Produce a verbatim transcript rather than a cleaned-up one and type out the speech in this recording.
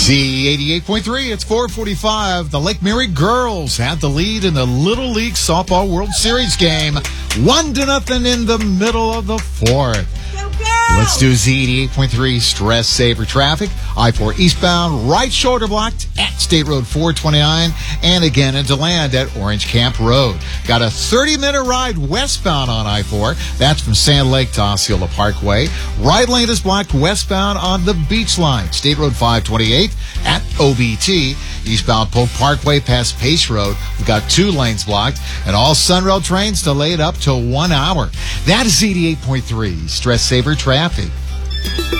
Z eighty-eight point three, it's four forty-five. The Lake Mary girls had the lead in the Little League Softball World Series game. One to nothing in the middle of the fourth. Go, go! Let's do Z eighty-eight point three stress saver traffic. I four eastbound, right shoulder blocked at State Road four twenty-nine, and again into land at Orange Camp Road. Got a thirty-minute ride westbound on I four. That's from Sand Lake to Osceola Parkway. Right lane is blocked westbound on the Beach Line, State Road five twenty-eight at O B T. Eastbound Polk Parkway past Pace Road. We've got two lanes blocked, and all Sunrail trains delayed up to one hour. That is Z eighty-eight point three stress saver traffic.